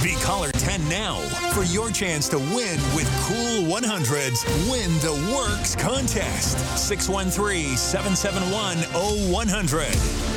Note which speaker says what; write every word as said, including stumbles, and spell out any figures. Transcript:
Speaker 1: Be caller ten now for your chance to win with Cool one hundred's Win the Works contest. six one three, seven seven one, oh one hundred.